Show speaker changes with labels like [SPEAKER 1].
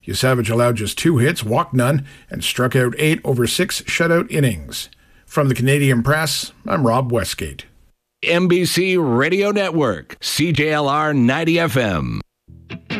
[SPEAKER 1] Hugh Savage allowed just 2 hits, walked none, and struck out 8 over 6 shutout innings. From the Canadian Press, I'm Rob Westgate.
[SPEAKER 2] NBC Radio Network, CJLR 90 FM.